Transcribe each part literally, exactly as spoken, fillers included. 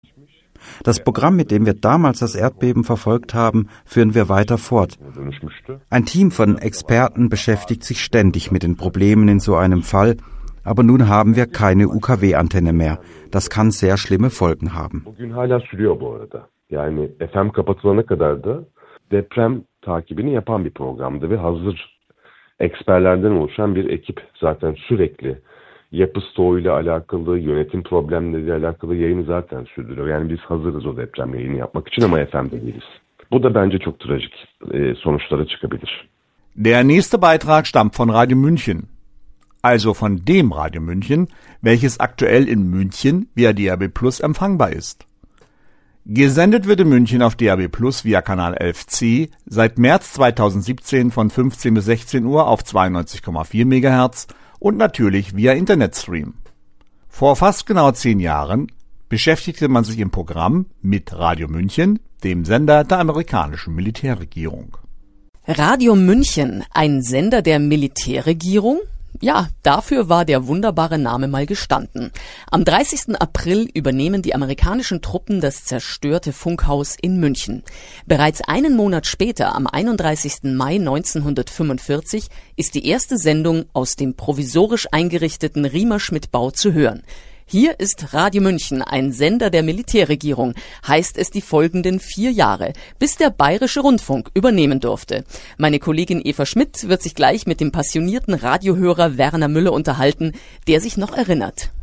Das Programm, mit dem wir damals das Erdbeben verfolgt haben, führen wir weiter fort. Ein Team von Experten beschäftigt sich ständig mit den Problemen in so einem Fall, aber nun haben wir keine U K W-Antenne mehr. Das kann sehr schlimme Folgen haben. Yani F M kapatılana kadar da deprem takibini yapan bir programdı ve hazır eksperlerden oluşan bir ekip zaten sürekli yapı stoğuyla alakalı, yönetim problemleriyle alakalı yayını zaten sürdürüyor. Yani biz hazırız o deprem yayını yapmak için ama F M'de değiliz. Bu da bence çok trajik e, sonuçlara çıkabilir. Der nächste Beitrag stammt von Radio München. Also von dem Radio München, welches aktuell in München via D A B Plus empfangbar ist. Gesendet wird in München auf D A B Plus via Kanal elf C seit März zweitausendsiebzehn von fünfzehn bis sechzehn Uhr auf zweiundneunzig Komma vier Megahertz und natürlich via Internetstream. Vor fast genau zehn Jahren beschäftigte man sich im Programm mit Radio München, dem Sender der amerikanischen Militärregierung. Radio München, ein Sender der Militärregierung? Ja, dafür war der wunderbare Name mal gestanden. Am dreißigsten April übernehmen die amerikanischen Truppen das zerstörte Funkhaus in München. Bereits einen Monat später, am einunddreißigsten Mai neunzehnhundertfünfundvierzig, ist die erste Sendung aus dem provisorisch eingerichteten Riemer-Schmidt-Bau zu hören. Hier ist Radio München, ein Sender der Militärregierung, heißt es die folgenden vier Jahre, bis der Bayerische Rundfunk übernehmen durfte. Meine Kollegin Eva Schmidt wird sich gleich mit dem passionierten Radiohörer Werner Müller unterhalten, der sich noch erinnert.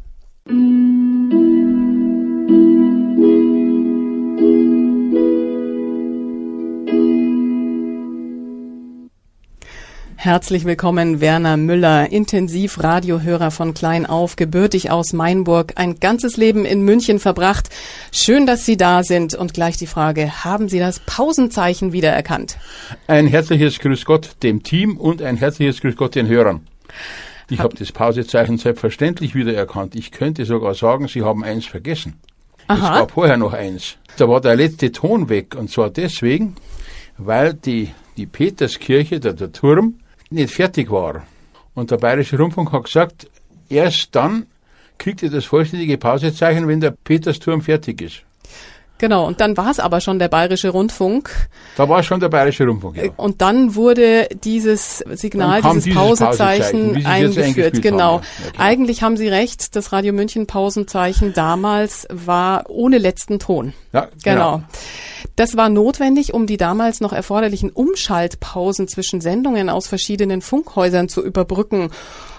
Herzlich willkommen, Werner Müller, Intensiv-Radiohörer von klein auf, gebürtig aus Mainburg, ein ganzes Leben in München verbracht. Schön, dass Sie da sind. Und gleich die Frage, haben Sie das Pausenzeichen wiedererkannt? Ein herzliches Grüß Gott dem Team und ein herzliches Grüß Gott den Hörern. Ich habe das Pausezeichen selbstverständlich wiedererkannt. Ich könnte sogar sagen, Sie haben eins vergessen. Aha. Es gab vorher noch eins. Da war der letzte Ton weg. Und zwar deswegen, weil die, die Peterskirche, der, der Turm, nicht fertig war. Und der Bayerische Rundfunk hat gesagt, erst dann kriegt ihr das vollständige Pausezeichen, wenn der Petersturm fertig ist. Genau, und dann war es aber schon der Bayerische Rundfunk. Da war schon der Bayerische Rundfunk, ja. Und dann wurde dieses Signal, dieses, dieses Pausezeichen, Pausezeichen eingeführt. Genau. Haben, ja. Okay. Eigentlich haben Sie recht, das Radio München Pausenzeichen damals war ohne letzten Ton. Ja, genau. genau. Das war notwendig, um die damals noch erforderlichen Umschaltpausen zwischen Sendungen aus verschiedenen Funkhäusern zu überbrücken.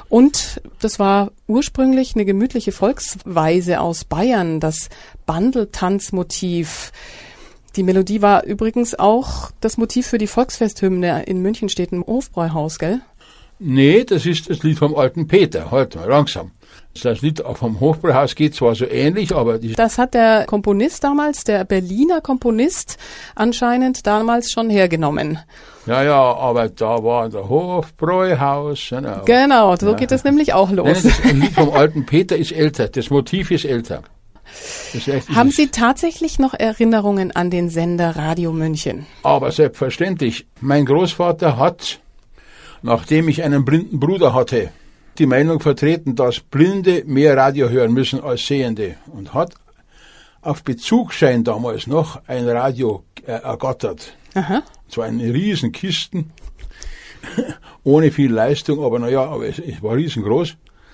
Und das war ursprünglich eine gemütliche Volksweise aus Bayern, das Bandeltanzmotiv. Die Melodie war übrigens auch das Motiv für die Volksfesthymne in München steht im Hofbräuhaus, gell? Nee, das ist das Lied vom alten Peter. Halt mal, langsam. Das Lied vom Hofbräuhaus geht zwar so ähnlich, aber... Die das hat der Komponist damals, der Berliner Komponist, anscheinend damals schon hergenommen. Ja, ja, aber da war der Hofbräuhaus. Genau, genau so ja. Geht es nämlich auch los. Nein, das Lied vom alten Peter ist älter, das Motiv ist älter. Das ist Haben Sie tatsächlich noch Erinnerungen an den Sender Radio München? Aber selbstverständlich. Mein Großvater hat, nachdem ich einen blinden Bruder hatte, die Meinung vertreten, dass Blinde mehr Radio hören müssen als Sehende und hat auf Bezugsschein damals noch ein Radio äh, ergattert. Aha. So eine riesen Kisten, ohne viel Leistung, aber naja, aber es, es war riesengroß.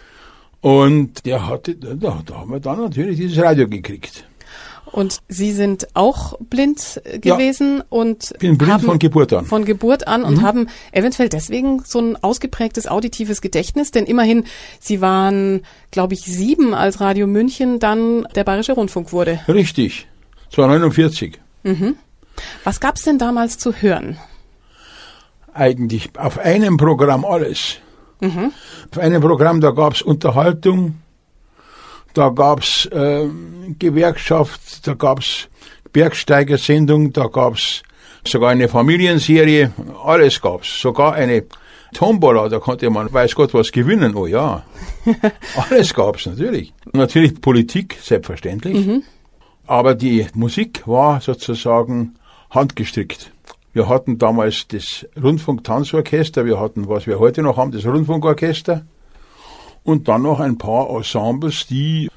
Und der hatte, da, da haben wir dann natürlich dieses Radio gekriegt. Und Sie sind auch blind gewesen, ja, und bin blind haben von Geburt an. Von Geburt an und mhm. haben eventuell deswegen so ein ausgeprägtes auditives Gedächtnis, denn immerhin, Sie waren, glaube ich, sieben, als Radio München dann der Bayerische Rundfunk wurde. Richtig, das war neunundvierzig. Mhm. Was gab's denn damals zu hören? Eigentlich auf einem Programm alles. Mhm. Auf einem Programm, da gab's Unterhaltung, da gab's äh, Gewerkschaft, da gab's Bergsteigersendung, da gab's sogar eine Familienserie, alles gab's. Sogar eine Tombola, da konnte man, weiß Gott, was gewinnen, oh ja. Alles gab's natürlich. Natürlich Politik, selbstverständlich. Mhm. Aber die Musik war sozusagen handgestrickt. Wir hatten damals das Rundfunk-Tanzorchester, wir hatten, was wir heute noch haben, das Rundfunkorchester. Und dann noch ein paar Ensembles, die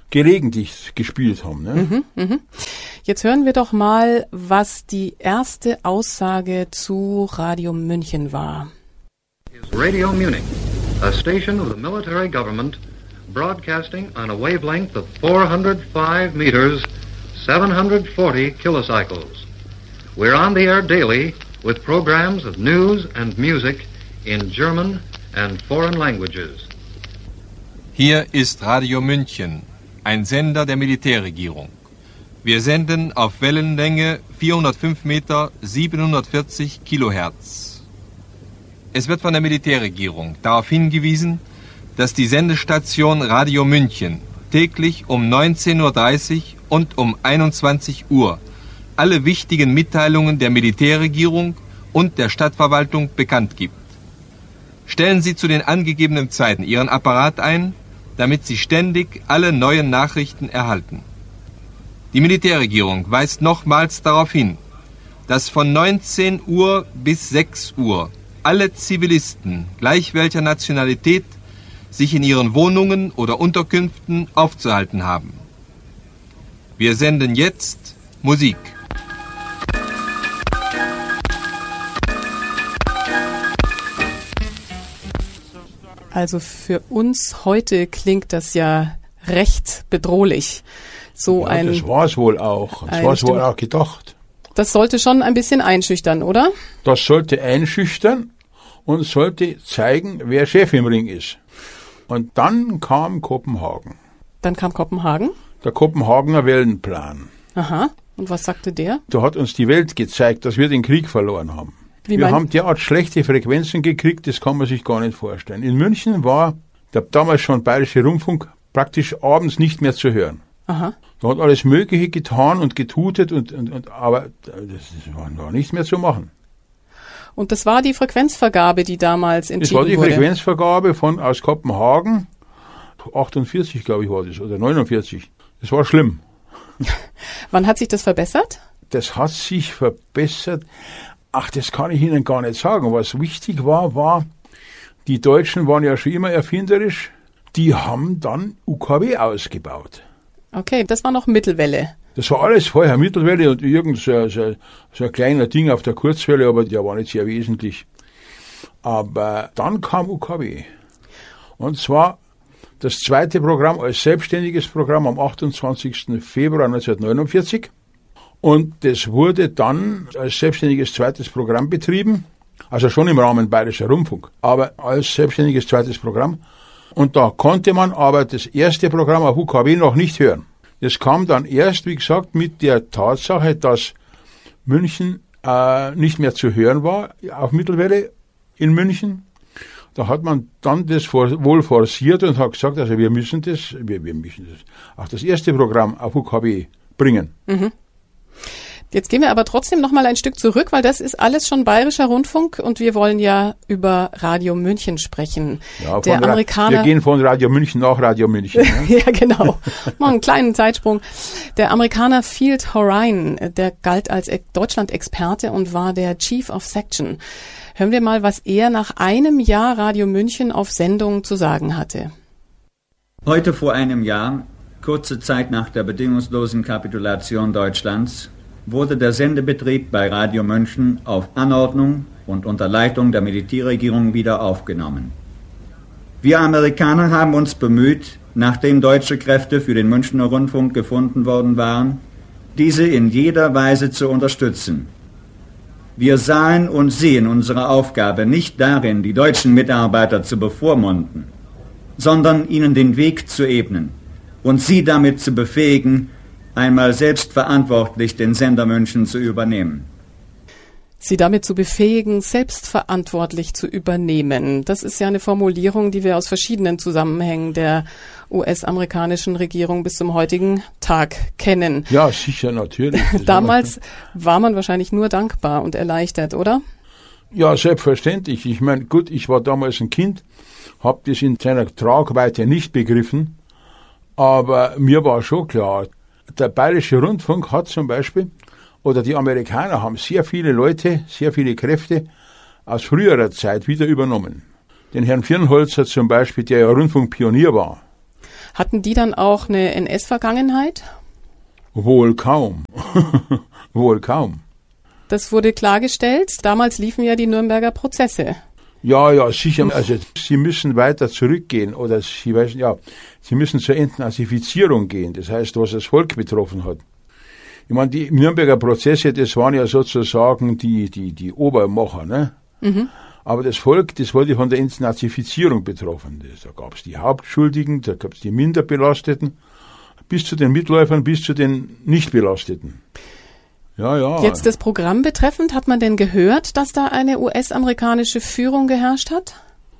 gelegentlich gespielt haben. Ne? Mhm, mhm. Jetzt hören wir doch mal, was die erste Aussage zu Radio München war. Radio Munich, a station of the military government, broadcasting on a wavelength of four hundred five meters, seven hundred forty kilocycles. We're on the air daily with programs of news and music in German and foreign languages. Hier ist Radio München, ein Sender der Militärregierung. Wir senden auf Wellenlänge vierhundertfünf Meter, siebenhundertvierzig Kilohertz. Es wird von der Militärregierung darauf hingewiesen, dass die Sendestation Radio München täglich um neunzehn Uhr dreißig und um einundzwanzig Uhr alle wichtigen Mitteilungen der Militärregierung und der Stadtverwaltung bekannt gibt. Stellen Sie zu den angegebenen Zeiten Ihren Apparat ein, damit Sie ständig alle neuen Nachrichten erhalten. Die Militärregierung weist nochmals darauf hin, dass von neunzehn Uhr bis sechs Uhr alle Zivilisten, gleich welcher Nationalität, sich in ihren Wohnungen oder Unterkünften aufzuhalten haben. Wir senden jetzt Musik. Also für uns heute klingt das ja recht bedrohlich. So ja, ein, das war es wohl auch. Das war es wohl auch gedacht. Das sollte schon ein bisschen einschüchtern, oder? Das sollte einschüchtern und sollte zeigen, wer Chef im Ring ist. Und dann kam Kopenhagen. Dann kam Kopenhagen? Der Kopenhagener Wellenplan. Aha. Und was sagte der? Da hat uns die Welt gezeigt, dass wir den Krieg verloren haben. Wie wir mein... haben derart schlechte Frequenzen gekriegt, das kann man sich gar nicht vorstellen. In München war der damals schon Bayerische Rundfunk praktisch abends nicht mehr zu hören. Aha. Da hat alles Mögliche getan und getutet, und, und, und, aber das war, war nichts mehr zu machen. Und das war die Frequenzvergabe, die damals entschieden wurde? Das war die wurde. Frequenzvergabe von aus Kopenhagen. achtundvierzig, glaube ich, war das, oder neunundvierzig. Das war schlimm. Wann hat sich das verbessert? Das hat sich verbessert. Ach, das kann ich Ihnen gar nicht sagen. Was wichtig war, war, die Deutschen waren ja schon immer erfinderisch. Die haben dann U K W ausgebaut. Okay, das war noch Mittelwelle. Das war alles vorher Mittelwelle und irgend so, so, so ein kleiner Ding auf der Kurzwelle, aber der war nicht sehr wesentlich. Aber dann kam U K W. Und zwar das zweite Programm als selbstständiges Programm am achtundzwanzigsten Februar neunzehnhundertneunundvierzig. Und das wurde dann als selbstständiges zweites Programm betrieben, also schon im Rahmen Bayerischer Rundfunk, aber als selbstständiges zweites Programm. Und da konnte man aber das erste Programm auf U K W noch nicht hören. Das kam dann erst, wie gesagt, mit der Tatsache, dass München äh, nicht mehr zu hören war, auf Mittelwelle in München. Da hat man dann das for, wohl forciert und hat gesagt, also wir müssen das, wir, wir müssen das, auch das erste Programm auf U K W bringen. Mhm. Jetzt gehen wir aber trotzdem noch mal ein Stück zurück, weil das ist alles schon Bayerischer Rundfunk und wir wollen ja über Radio München sprechen. Ja, der Ra- Amerikaner. Wir gehen von Radio München nach Radio München. Ne? Ja, genau. Mal einen kleinen Zeitsprung. Der Amerikaner Field Horan, der galt als Deutschland-Experte und war der Chief of Section. Hören wir mal, was er nach einem Jahr Radio München auf Sendung zu sagen hatte. Heute vor einem Jahr, kurze Zeit nach der bedingungslosen Kapitulation Deutschlands, wurde der Sendebetrieb bei Radio München auf Anordnung und unter Leitung der Militärregierung wieder aufgenommen. Wir Amerikaner haben uns bemüht, nachdem deutsche Kräfte für den Münchner Rundfunk gefunden worden waren, diese in jeder Weise zu unterstützen. Wir sahen und sehen unsere Aufgabe nicht darin, die deutschen Mitarbeiter zu bevormunden, sondern ihnen den Weg zu ebnen und sie damit zu befähigen, einmal selbstverantwortlich den Sender München zu übernehmen. Sie damit zu befähigen, selbstverantwortlich zu übernehmen. Das ist ja eine Formulierung, die wir aus verschiedenen Zusammenhängen der U S-amerikanischen Regierung bis zum heutigen Tag kennen. Ja, sicher, natürlich. Damals war man wahrscheinlich nur dankbar und erleichtert, oder? Ja, selbstverständlich. Ich meine, gut, ich war damals ein Kind, habe das in seiner Tragweite nicht begriffen, aber mir war schon klar, der Bayerische Rundfunk hat zum Beispiel, oder die Amerikaner haben sehr viele Leute, sehr viele Kräfte aus früherer Zeit wieder übernommen. Den Herrn Firnholzer zum Beispiel, der ja Rundfunkpionier war. Hatten die dann auch eine N S-Vergangenheit? Wohl kaum. Wohl kaum. Das wurde klargestellt. Damals liefen ja die Nürnberger Prozesse. Ja, ja, sicher. Also Sie müssen weiter zurückgehen oder Sie, weiß, ja, Sie müssen zur Entnazifizierung gehen. Das heißt, was das Volk betroffen hat. Ich meine, die Nürnberger Prozesse, das waren ja sozusagen die, die, die Obermacher, ne? Mhm. Aber das Volk, das wurde von der Entnazifizierung betroffen. Da gab es die Hauptschuldigen, da gab es die Minderbelasteten, bis zu den Mitläufern, bis zu den Nichtbelasteten. Ja, ja. Jetzt das Programm betreffend, hat man denn gehört, dass da eine U S-amerikanische Führung geherrscht hat?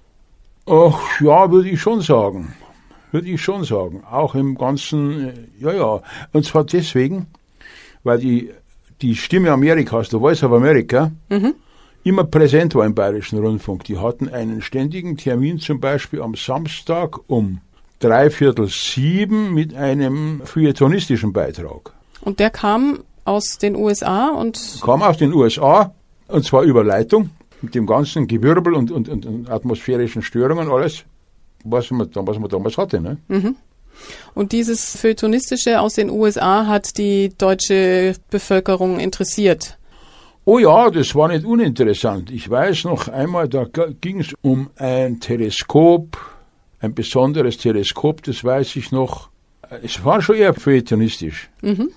Ach ja, würde ich schon sagen. Würde ich schon sagen. Auch im ganzen, ja, ja. Und zwar deswegen, weil die, die Stimme Amerikas, der Voice of America, mhm. immer präsent war im Bayerischen Rundfunk. Die hatten einen ständigen Termin, zum Beispiel am Samstag um dreiviertel sieben mit einem feuilletonistischen Beitrag. Und der kam aus den U S A und... Kam aus den U S A, und zwar über Leitung, mit dem ganzen Gewirbel und, und, und, und atmosphärischen Störungen, alles, was man, was man damals hatte. Ne? Mhm. Und dieses Feuilletonistische aus den U S A hat die deutsche Bevölkerung interessiert? Oh ja, das war nicht uninteressant. Ich weiß noch einmal, da ging es um ein Teleskop, ein besonderes Teleskop, das weiß ich noch. Es war schon eher feuilletonistisch. Mhm.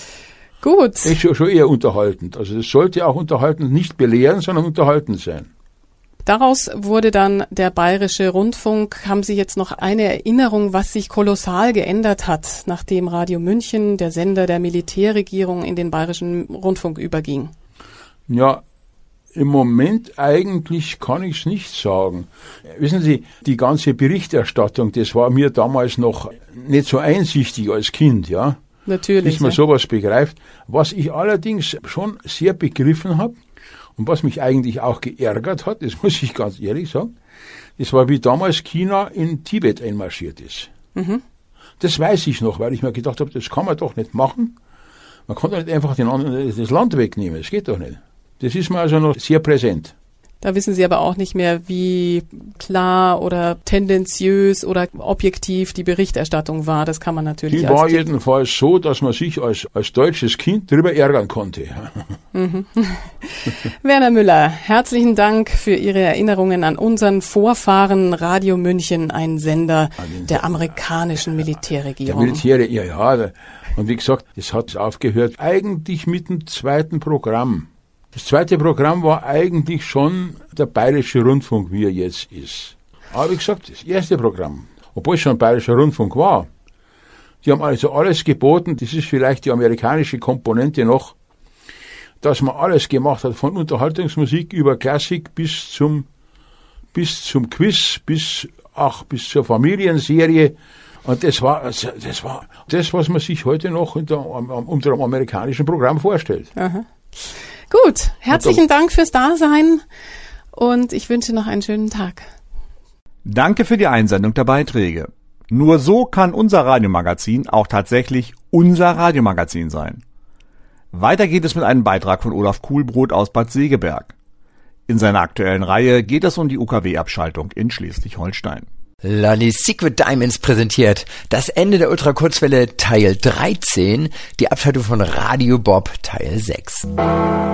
Gut. Echt schon, schon eher unterhaltend. Also das sollte auch unterhaltend, nicht belehrend, sondern unterhaltend sein. Daraus wurde dann der Bayerische Rundfunk. Haben Sie jetzt noch eine Erinnerung, was sich kolossal geändert hat, nachdem Radio München, der Sender der Militärregierung, in den Bayerischen Rundfunk überging? Ja, im Moment eigentlich kann ich es nicht sagen. Wissen Sie, die ganze Berichterstattung, das war mir damals noch nicht so einsichtig als Kind, ja. Natürlich. Bis man ja. sowas begreift. Was ich allerdings schon sehr begriffen habe und was mich eigentlich auch geärgert hat, das muss ich ganz ehrlich sagen, das war, wie damals China in Tibet einmarschiert ist. Mhm. Das weiß ich noch, weil ich mir gedacht habe, das kann man doch nicht machen. Man kann doch nicht einfach den anderen, das Land wegnehmen, das geht doch nicht. Das ist mir also noch sehr präsent. Da wissen Sie aber auch nicht mehr, wie klar oder tendenziös oder objektiv die Berichterstattung war. Das kann man natürlich Die als war jedenfalls so, dass man sich als, als deutsches Kind darüber ärgern konnte. Mhm. Werner Müller, herzlichen Dank für Ihre Erinnerungen an unseren Vorfahren Radio München, ein Sender der amerikanischen Militärregierung. Der Militär, ja, ja. Und wie gesagt, es hat aufgehört eigentlich mit dem zweiten Programm. Das zweite Programm war eigentlich schon der Bayerische Rundfunk, wie er jetzt ist. Aber wie gesagt, das erste Programm, obwohl es schon ein Bayerischer Rundfunk war, die haben also alles geboten, das ist vielleicht die amerikanische Komponente noch, dass man alles gemacht hat, von Unterhaltungsmusik über Klassik bis zum, bis zum Quiz, bis, ach, bis zur Familienserie. Und das war, das war das, was man sich heute noch unter, unter einem amerikanischen Programm vorstellt. Aha. Gut, herzlichen Dank fürs Dasein und ich wünsche noch einen schönen Tag. Danke für die Einsendung der Beiträge. Nur so kann unser Radiomagazin auch tatsächlich unser Radiomagazin sein. Weiter geht es mit einem Beitrag von Olaf Kuhlbrot aus Bad Segeberg. In seiner aktuellen Reihe geht es um die U K W-Abschaltung in Schleswig-Holstein. Lonnie Secret Diamonds präsentiert das Ende der Ultrakurzwelle Teil dreizehn, die Abschaltung von Radio Bob Teil sechs.